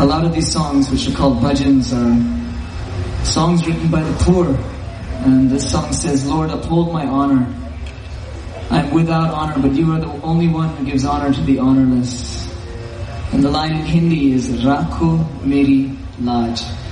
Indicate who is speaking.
Speaker 1: A lot of these songs, which are called bhajans, are songs written by the poor. And this song says, Lord, uphold my honor. I'm without honor, but you are the only one who gives honor to the honorless. And the line in Hindi is, Rakho meri laaj.